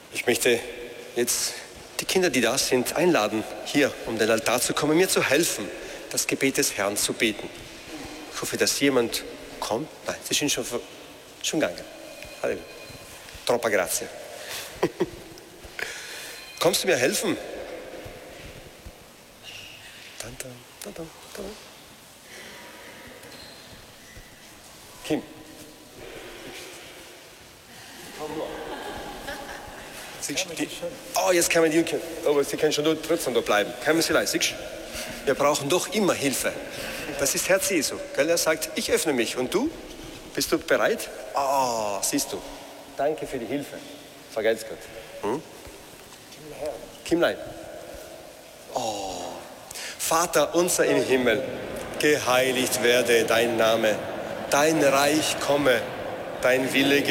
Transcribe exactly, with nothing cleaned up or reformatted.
Ich möchte jetzt die Kinder, die da sind, einladen, hier um den Altar zu kommen, mir zu helfen, das Gebet des Herrn zu beten. Ich hoffe, dass jemand kommt. Nein, sie sind schon, schon gegangen. Halleluja. Troppa grazie. Kommst du mir helfen? Dann, dann, dann, dann, dann. Kim. Die, oh, jetzt kann man die, aber sie können schon dort, trotzdem da bleiben. Können Sie leisten? Wir brauchen doch immer Hilfe. Das ist Herz Jesu. Gell? Er sagt, ich öffne mich. Und du? Bist du bereit? Ah, oh, siehst du. Danke für die Hilfe. Vergelt's Gott. Hm? Kimlein. Oh. Vater unser im Himmel, geheiligt werde dein Name. Dein Reich komme, dein Wille